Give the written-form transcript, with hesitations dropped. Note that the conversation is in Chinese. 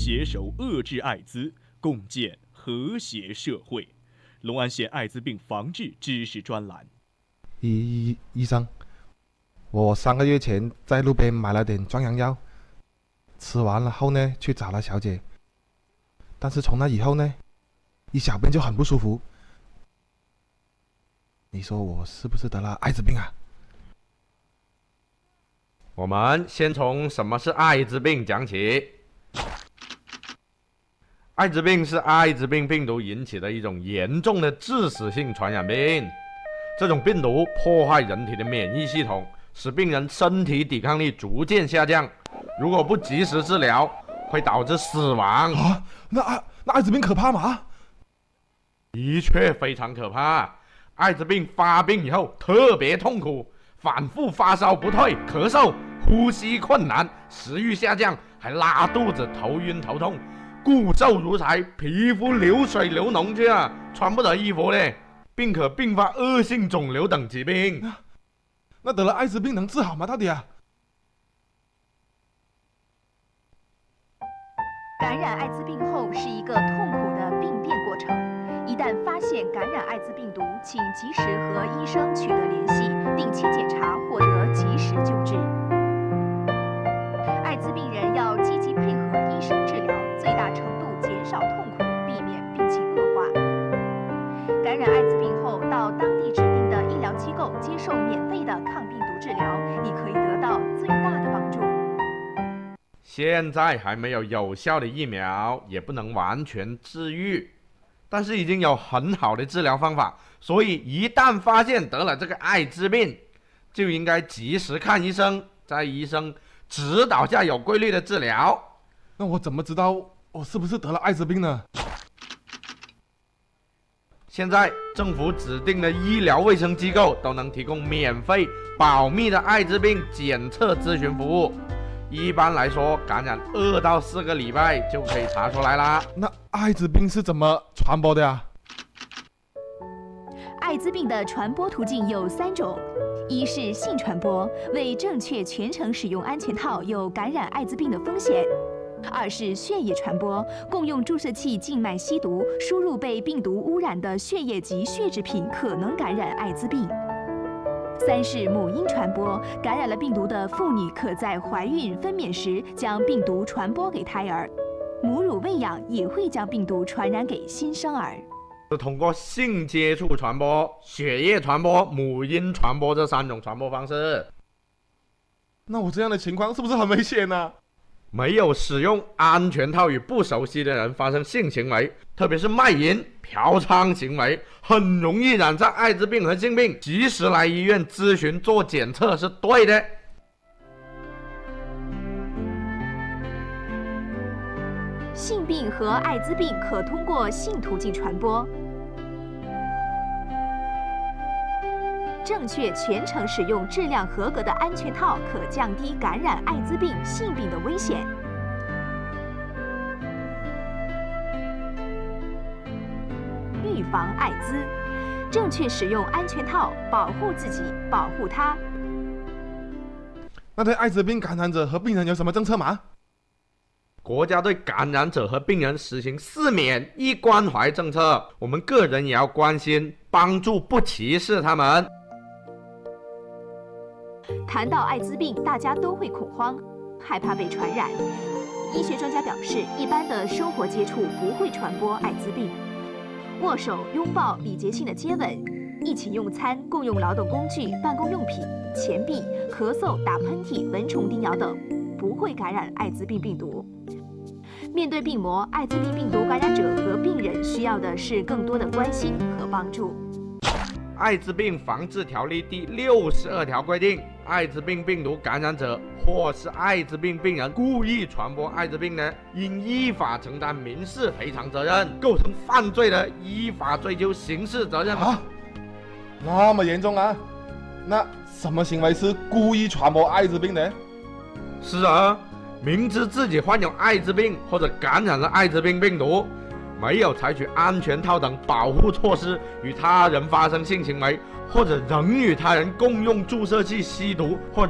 携手遏制艾滋，共建和谐社会。隆安县艾滋病防治知识专栏。 医生，我3个月前在路边买了点壮阳药，吃完了后呢，去找了小姐，但是从那以后呢，一小便就很不舒服。你说我是不是得了艾滋病啊？ 我们先从什么是艾滋病讲起。艾滋病是艾滋病病毒引起的一种严重的致死性传染病。这种病毒破坏人体的免疫系统，使病人身体抵抗力逐渐下降。如果不及时治疗，会导致死亡。 啊，那艾滋病可怕吗？ 的确非常可怕。艾滋病发病以后特别痛苦，反复发烧不退，咳嗽，呼吸困难，食欲下降，还拉肚子、头晕头痛，骨瘦如柴，皮肤流水流脓去啊，穿不得衣服嘞，并可并发恶性肿瘤等疾病。 那得了艾滋病能治好吗？到底啊？ 感染艾滋病后是一个痛苦的病变过程。一旦发现感染艾滋病毒，请及时和医生取得联系，定期检查，获得及时救治。艾滋病人要积极配合医生治疗，最大程度减少痛苦，避免病情恶化。感染艾滋病后，到当地指定的医疗机构接受免费的抗病毒治疗，你可以得到最大的帮助。 现在还没有有效的疫苗，也不能完全治愈，但是已经有很好的治疗方法，所以一旦发现得了这个艾滋病，就应该及时看医生，在医生指导下有规律的治疗。 那我怎么知道我是不是得了艾滋病呢？ 现在政府指定的医疗卫生机构都能提供免费保密的艾滋病检测咨询服务。一般来说，感染2到4个礼拜就可以查出来啦。 那艾滋病是怎么传播的呀？ 艾滋病的传播途径有3种：一是性传播，未正确全程使用安全套有感染艾滋病的风险；二是血液传播，共用注射器静脉吸毒，输入被病毒污染的血液及血制品可能感染艾滋病；三是母婴传播，感染了病毒的妇女可在怀孕分娩时将病毒传播给胎儿，母乳喂养也会将病毒传染给新生儿。 是通过性接触传播、血液传播、母婴传播这3种传播方式。 那我这样的情况是不是很危险呢？ 没有使用安全套与不熟悉的人发生性行为，特别是卖淫、嫖娼行为，很容易染上艾滋病和性病。及时来医院咨询做检测是对的。 性病和艾滋病可通过性途径传播。正确全程使用质量合格的安全套，可降低感染艾滋病、性病的危险。预防艾滋，正确使用安全套，保护自己，保护他。 那对艾滋病感染者和病人有什么政策吗？ 国家对感染者和病人实行4免1关怀政策，我们个人也要关心、帮助，不歧视他们。 谈到艾滋病，大家都会恐慌，害怕被传染。医学专家表示，一般的生活接触不会传播艾滋病。握手、拥抱、礼节性的接吻，一起用餐、共用劳动工具、办公用品、钱币、咳嗽、打喷嚏、蚊虫叮咬等，不会感染艾滋病病毒。面对病魔，艾滋病病毒感染者和病人需要的是更多的关心和帮助。 艾滋病防治条例第62条规定，艾滋病病毒感染者或是艾滋病病人故意传播艾滋病的，应依法承担民事赔偿责任，构成犯罪的，依法追究刑事责任。 啊，那么严重啊？那什么行为是故意传播艾滋病的？ 是啊，明知自己患有艾滋病或者感染了艾滋病病毒，没有采取安全套等保护措施，与他人发生性行为，或者仍与他人共用注射器吸毒，或